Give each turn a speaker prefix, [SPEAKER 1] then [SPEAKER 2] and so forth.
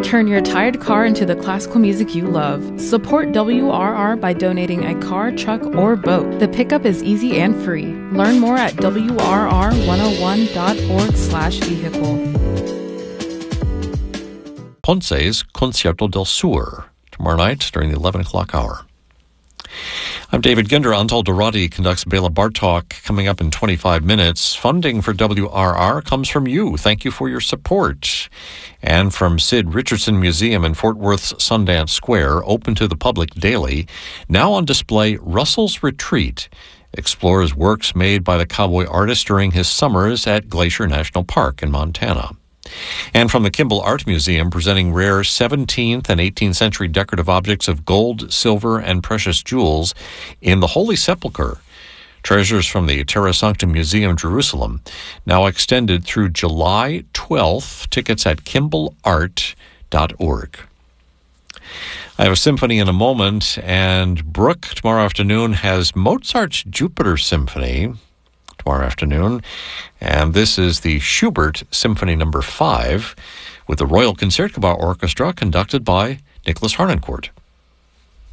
[SPEAKER 1] Turn your tired car into the classical music you love. Support WRR by donating a car, truck, or boat. The pickup is easy and free. Learn more at wrr101.org/vehicle.
[SPEAKER 2] Ponce's Concierto del Sur, tomorrow night during the 11 o'clock hour. I'm David Ginder. Antal Dorati conducts Bela Bartok coming up in 25 minutes. Funding for WRR comes from you. Thank you for your support. And from Sid Richardson Museum in Fort Worth's Sundance Square, open to the public daily. Now on display, Russell's Retreat explores works made by the cowboy artist during his summers at Glacier National Park in Montana. And from the Kimball Art Museum, presenting rare 17th and 18th century decorative objects of gold, silver, and precious jewels in the Holy Sepulchre. Treasures from the Terra Sancta Museum, Jerusalem, now extended through July 12th. Tickets at kimballart.org. I have a symphony in a moment, and Brooke tomorrow afternoon has Mozart's Jupiter Symphony tomorrow afternoon, and this is the Schubert Symphony No. 5 with the Royal Concertgebouw Orchestra conducted by Nicholas Harnoncourt.